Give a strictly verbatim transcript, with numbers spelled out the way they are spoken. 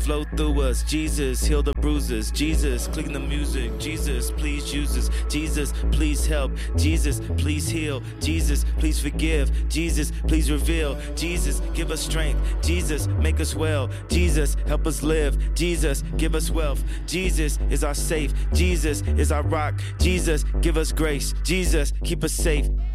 Flow through us, Jesus, heal the bruises. Jesus, clean the music. Jesus, please use us. Jesus, please help. Jesus, please heal. Jesus, please forgive. Jesus, please reveal. Jesus, give us strength. Jesus, make us well. Jesus, help us live. Jesus, give us wealth. Jesus is our safe. Jesus is our rock. Jesus, give us grace. Jesus, keep us safe.